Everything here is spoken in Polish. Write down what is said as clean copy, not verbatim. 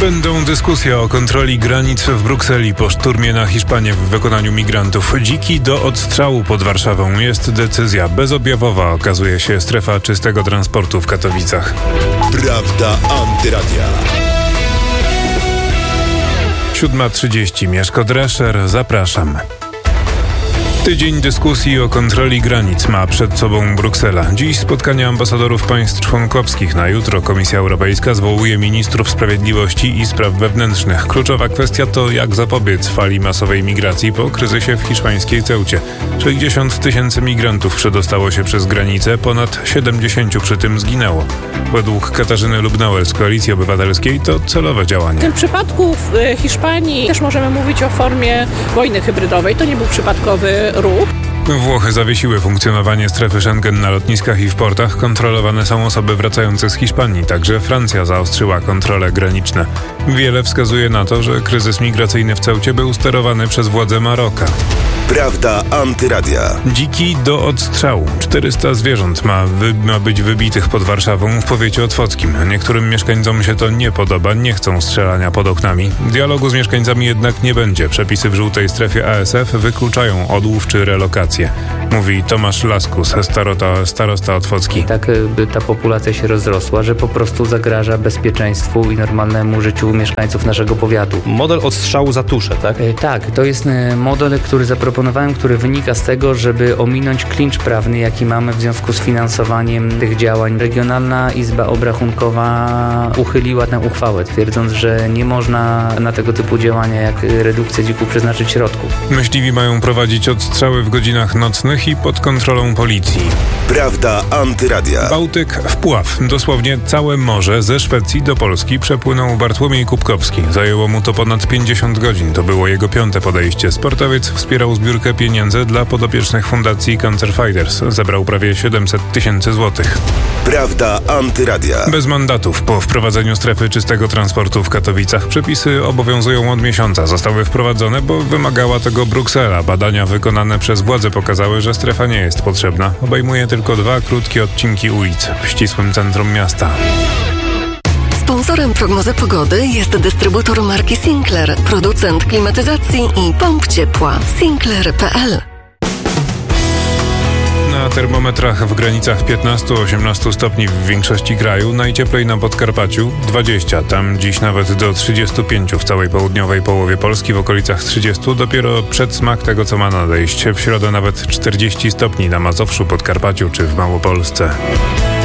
Będą dyskusje o kontroli granic w Brukseli po szturmie na Hiszpanię w wykonaniu migrantów. Dziki do odstrzału pod Warszawą. Jest decyzja bezobjawowa, okazuje się strefa czystego transportu w Katowicach. Prawda Antyradia. 7:30. Mieszko Drescher, zapraszam. Tydzień dyskusji o kontroli granic ma przed sobą Bruksela. Dziś spotkanie ambasadorów państw członkowskich. Na jutro Komisja Europejska zwołuje ministrów sprawiedliwości i spraw wewnętrznych. Kluczowa kwestia to, jak zapobiec fali masowej migracji po kryzysie w hiszpańskiej Ceucie. 60 000 migrantów przedostało się przez granicę, ponad 70 przy tym zginęło. Według Katarzyny Lubnauer z Koalicji Obywatelskiej to celowe działanie. W tym przypadku w Hiszpanii też możemy mówić o formie wojny hybrydowej. To nie był przypadkowy ruch. Włochy zawiesiły funkcjonowanie strefy Schengen na lotniskach i w portach. Kontrolowane są osoby wracające z Hiszpanii. Także Francja zaostrzyła kontrole graniczne. Wiele wskazuje na to, że kryzys migracyjny w Ceucie był sterowany przez władze Maroka. Prawda Antyradia. Dziki do odstrzału. 400 zwierząt ma być wybitych pod Warszawą w powiecie otwockim. Niektórym mieszkańcom się to nie podoba, nie chcą strzelania pod oknami. Dialogu z mieszkańcami jednak nie będzie. Przepisy w żółtej strefie ASF wykluczają odłów czy relokację. Mówi Tomasz Laskus, starosta otwocki. Tak by ta populacja się rozrosła, że po prostu zagraża bezpieczeństwu i normalnemu życiu mieszkańców naszego powiatu. Model odstrzału za tuszę, tak? Tak, to jest model, który zaproponowałem, który wynika z tego, żeby ominąć klincz prawny, jaki mamy w związku z finansowaniem tych działań. Regionalna Izba Obrachunkowa uchyliła tę uchwałę, twierdząc, że nie można na tego typu działania jak redukcja dzików przeznaczyć środków. Myśliwi mają prowadzić odstrzały w godzinach nocnych i pod kontrolą policji. Prawda Antyradia. Bałtyk w Puław. Dosłownie całe morze ze Szwecji do Polski przepłynął Bartłomiej Kubkowski. Zajęło mu to ponad 50 godzin. To było jego 5. podejście. Sportowiec wspierał zbiórkę pieniędzy dla podopiecznych fundacji Cancer Fighters. Zebrał prawie 700 000 złotych. Prawda Antyradia. Bez mandatów. Po wprowadzeniu strefy czystego transportu w Katowicach przepisy obowiązują od miesiąca. Zostały wprowadzone, bo wymagała tego Bruksela. Badania wykonane przez władze pokazały, że strefa nie jest potrzebna. Obejmuje tylko 2 krótkie odcinki ulic w ścisłym centrum miasta. Sponsorem prognozy pogody jest dystrybutor marki Sinclair, producent klimatyzacji i pomp ciepła. Sinclair.pl. Na termometrach w granicach 15-18 stopni w większości kraju, najcieplej na Podkarpaciu 20, tam dziś nawet do 35 w całej południowej połowie Polski, w okolicach 30 dopiero przedsmak tego, co ma nadejść. W środę nawet 40 stopni na Mazowszu, Podkarpaciu czy w Małopolsce.